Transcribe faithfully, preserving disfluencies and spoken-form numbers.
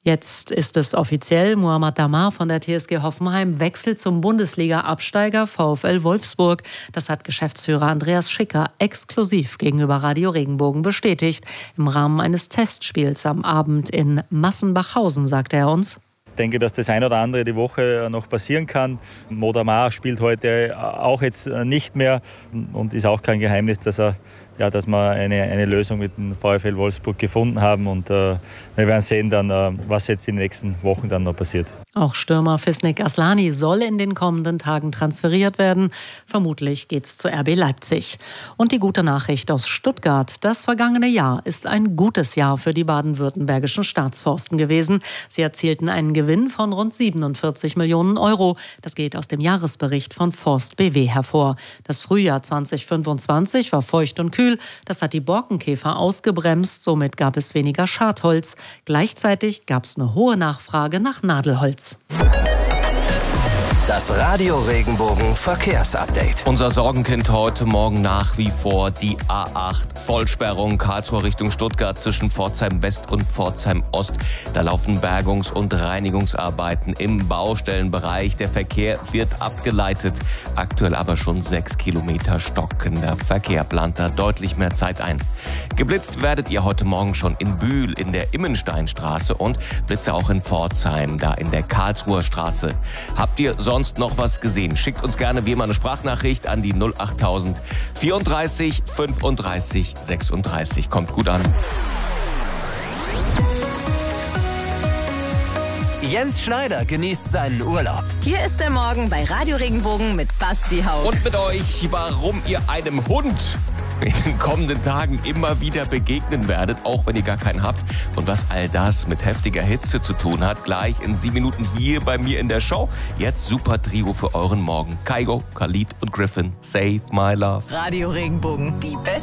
Jetzt ist es offiziell, Muhammad Damar von der T S G Hoffenheim wechselt zum Bundesliga-Absteiger VfL Wolfsburg. Das hat Geschäftsführer Andreas Schicker exklusiv gegenüber Radio Regenbogen bestätigt. Im Rahmen eines Testspiels am Abend in Massenbachhausen, sagte er uns. Ich denke, dass das ein oder andere die Woche noch passieren kann. Mo Damar spielt heute auch jetzt nicht mehr und ist auch kein Geheimnis, dass er ja, dass wir eine, eine Lösung mit dem VfL Wolfsburg gefunden haben und äh, wir werden sehen dann, äh, was jetzt in den nächsten Wochen dann noch passiert. Auch Stürmer Fisnik Aslani soll in den kommenden Tagen transferiert werden. Vermutlich geht's zu R B Leipzig. Und die gute Nachricht aus Stuttgart: Das vergangene Jahr ist ein gutes Jahr für die baden-württembergischen Staatsforsten gewesen. Sie erzielten einen Gewinn von rund siebenundvierzig Millionen Euro. Das geht aus dem Jahresbericht von Forst B W hervor. Das Frühjahr zwanzig fünfundzwanzig war feucht und kühl. Das hat die Borkenkäfer ausgebremst, somit gab es weniger Schadholz. Gleichzeitig gab es eine hohe Nachfrage nach Nadelholz. Das Radio Regenbogen Verkehrsupdate. Unser Sorgenkind heute Morgen nach wie vor die A acht. Vollsperrung Karlsruhe Richtung Stuttgart zwischen Pforzheim West und Pforzheim Ost. Da laufen Bergungs- und Reinigungsarbeiten im Baustellenbereich. Der Verkehr wird abgeleitet. Aktuell aber schon sechs Kilometer stockender Verkehr. Plant da deutlich mehr Zeit ein. Geblitzt werdet ihr heute Morgen schon in Bühl in der Immensteinstraße und Blitze auch in Pforzheim, da in der Karlsruher Straße. Habt ihr sonst noch was gesehen? Schickt uns gerne wie immer eine Sprachnachricht an die null achttausend vierunddreißig fünfunddreißig sechsunddreißig. Kommt gut an. Jens Schneider genießt seinen Urlaub. Hier ist der Morgen bei Radio Regenbogen mit Basti Haug. Und mit euch, warum ihr einem Hund in den kommenden Tagen immer wieder begegnen werdet, auch wenn ihr gar keinen habt. Und was all das mit heftiger Hitze zu tun hat, gleich in sieben Minuten hier bei mir in der Show. Jetzt super Trio für euren Morgen. Kygo, Khalid und Griffin, Save My Love. Radio Regenbogen, die beste